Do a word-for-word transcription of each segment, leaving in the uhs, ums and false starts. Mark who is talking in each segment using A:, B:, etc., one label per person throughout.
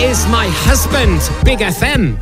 A: is my husband, Big F M.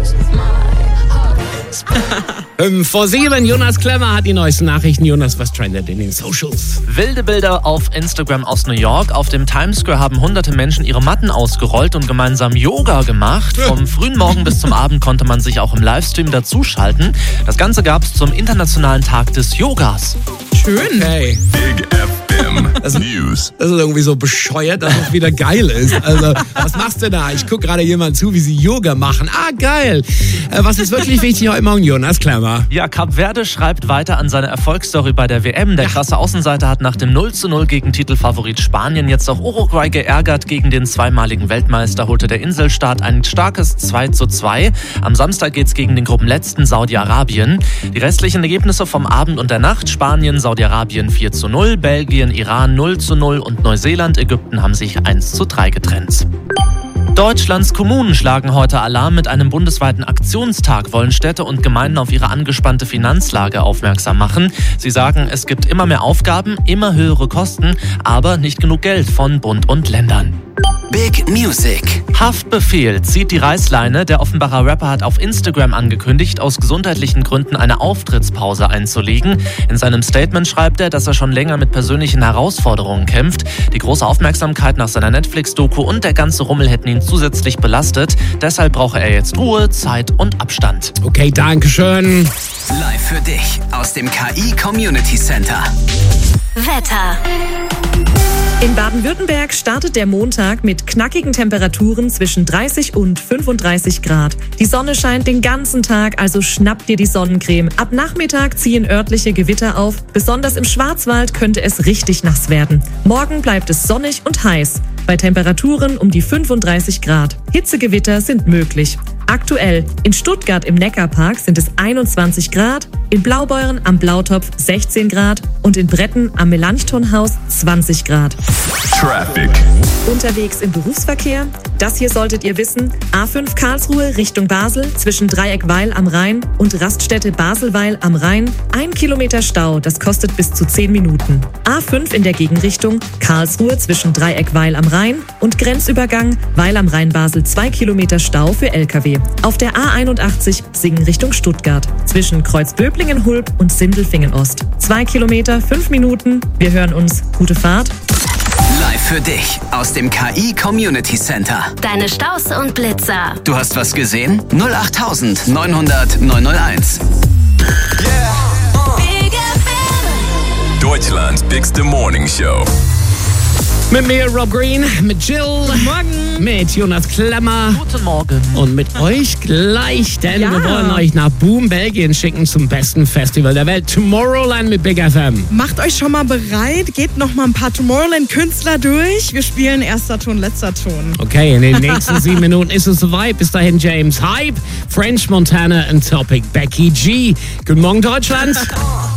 A: Fünf vor sieben, Jonas Klemmer hat die neuesten Nachrichten. Jonas, was trendet in den Socials?
B: Wilde Bilder auf Instagram aus New York. Auf dem Times Square haben hunderte Menschen ihre Matten ausgerollt und gemeinsam Yoga gemacht. Vom frühen Morgen bis zum Abend konnte man sich auch im Livestream dazuschalten. Das Ganze gab es zum Internationalen Tag des Yogas.
A: Schön. Hey.
C: Big F M
A: Das,
C: News.
A: das ist irgendwie so bescheuert, dass es wieder geil ist. Also, was machst du da? Ich gucke gerade jemand zu, wie sie Yoga machen. Ah, geil. Äh, was ist wirklich wichtig heute Morgen, Jonas Klemmer?
B: Ja, Kap Verde schreibt weiter an seine Erfolgsstory bei der W M. Der krasse Außenseiter hat nach dem null zu null gegen Titelfavorit Spanien jetzt auch Uruguay geärgert. Gegen den zweimaligen Weltmeister holte der Inselstaat ein starkes zwei zu zwei. Am Samstag geht's gegen den Gruppenletzten Saudi-Arabien. Die restlichen Ergebnisse vom Abend und der Nacht: Spanien, Saudi-Arabien vier zu null, Belgien, Iran null zu null und Neuseeland, Ägypten haben sich eins zu drei getrennt. Deutschlands Kommunen schlagen heute Alarm. Mit einem bundesweiten Aktionstag wollen Städte und Gemeinden auf ihre angespannte Finanzlage aufmerksam machen. Sie sagen, es gibt immer mehr Aufgaben, immer höhere Kosten, aber nicht genug Geld von Bund und Ländern.
D: Big Music.
B: Haftbefehl zieht die Reißleine. Der Offenbacher Rapper hat auf Instagram angekündigt, aus gesundheitlichen Gründen eine Auftrittspause einzulegen. In seinem Statement schreibt er, dass er schon länger mit persönlichen Herausforderungen kämpft. Die große Aufmerksamkeit nach seiner Netflix-Doku und der ganze Rummel hätten ihn zusätzlich belastet. Deshalb brauche er jetzt Ruhe, Zeit und Abstand.
A: Okay, danke schön.
D: Live für dich aus dem K I Community Center.
E: Wetter.
F: In Baden-Württemberg startet der Montag mit knackigen Temperaturen zwischen dreißig und fünfunddreißig Grad. Die Sonne scheint den ganzen Tag, also schnapp dir die Sonnencreme. Ab Nachmittag ziehen örtliche Gewitter auf. Besonders im Schwarzwald könnte es richtig nass werden. Morgen bleibt es sonnig und heiß. Bei Temperaturen um die fünfunddreißig Grad. Hitzegewitter sind möglich. Aktuell in Stuttgart im Neckarpark sind es einundzwanzig Grad, in Blaubeuren am Blautopf sechzehn Grad und in Bretten am Melanchthonhaus zwanzig Grad.
C: Traffic.
F: Unterwegs im Berufsverkehr? Das hier solltet ihr wissen. A fünf Karlsruhe Richtung Basel zwischen Dreieckweil am Rhein und Raststätte Baselweil am Rhein. Ein Kilometer Stau, das kostet bis zu zehn Minuten. A fünf in der Gegenrichtung Karlsruhe zwischen Dreieckweil am Rhein und Grenzübergang Weil am Rhein-Basel zwei Kilometer Stau für L K W. Auf der A einundachtzig Singen Richtung Stuttgart zwischen Kreuzböblingen-Hulb und Sindelfingen-Ost. Zwei Kilometer, fünf Minuten. Wir hören uns. Gute Fahrt.
D: Live für dich aus dem K I Community Center.
E: Deine Staus und Blitzer.
D: Du hast was gesehen? null acht neunhundert neunhunderteins.
E: Big F M.
C: Deutschlands bigste Morning Show.
A: Mit mir, Rob Green, mit Jill. Guten
F: Morgen.
A: Mit Jonas Klemmer.
B: Guten Morgen.
A: Und mit euch gleich, denn
F: Ja.
A: wir wollen euch nach Boom, Belgien schicken zum besten Festival der Welt, Tomorrowland mit Big F M.
G: Macht euch schon mal bereit, geht noch mal ein paar Tomorrowland-Künstler durch. Wir spielen erster Ton, letzter Ton.
A: Okay, in den nächsten sieben Minuten ist es soweit. Bis dahin James Hype, French Montana und Topic Becky G. Guten Morgen, Deutschland.